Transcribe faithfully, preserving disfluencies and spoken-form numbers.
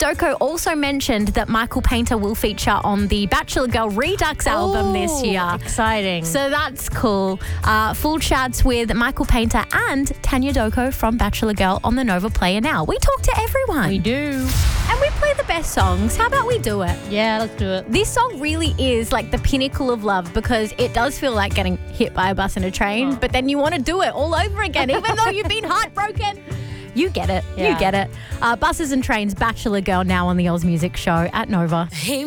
Doko also mentioned that Michael Painter will feature on the Bachelor Girl Redux album this year. Exciting. So that's cool. Uh, full chats with Michael Painter and Tanya Doko from Bachelor Girl on the Nova Player now. We talk to everyone. We do. And we play the best songs. How about we do it? Yeah, let's do it. This song really is like the pinnacle of love because it does feel like getting hit by a bus and a train, Oh. but then you want to do it all over again, even though you've been heartbroken. You get it. Yeah. You get it. Uh, Buses and Trains, Bachelor Girl now on the Oz Music Show at Nova. Hey,